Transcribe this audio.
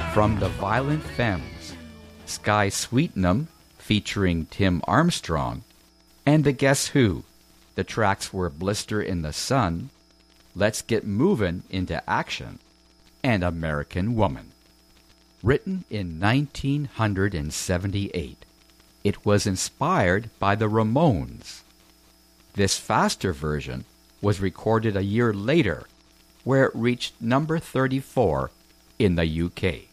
From the Violent Femmes, Sky Sweetnam featuring Tim Armstrong, and the Guess Who. The tracks were Blister in the Sun, Let's Get Movin' into Action, and American Woman. Written in 1978, it was inspired by the Ramones. This faster version was recorded a year later, where it reached number 34 in the UK.